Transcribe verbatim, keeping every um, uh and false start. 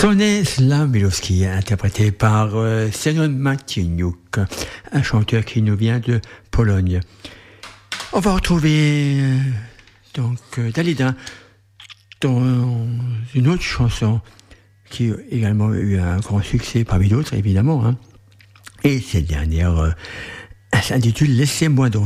Stanisław Milowski, interprété par euh, Semyon Martiniuk, un chanteur qui nous vient de Pologne. On va retrouver euh, donc euh, Dalida dans une autre chanson qui a également eu un grand succès parmi d'autres, évidemment. Hein. Et cette dernière euh, s'intitule « Laissez-moi danser ».